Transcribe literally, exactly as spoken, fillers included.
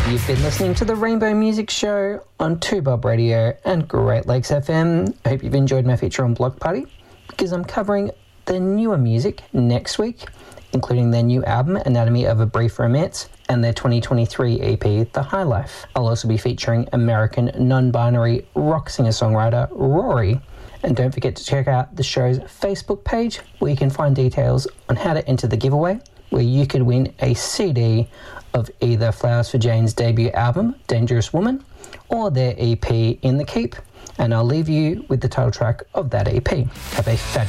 You've been listening to the Rainbow Music Show on two Bob Radio and Great Lakes F M. I hope you've enjoyed my feature on Block Party, because I'm covering the newer music next week, including their new album, Anatomy of a Brief Romance, and their twenty twenty-three E P, The High Life. I'll also be featuring American non-binary rock singer-songwriter Rory. And don't forget to check out the show's Facebook page, where you can find details on how to enter the giveaway, where you could win a C D of either Flowers for Jane's debut album, Dangerous Woman, or their E P, In the Keep. And I'll leave you with the title track of that E P. Have a fabulous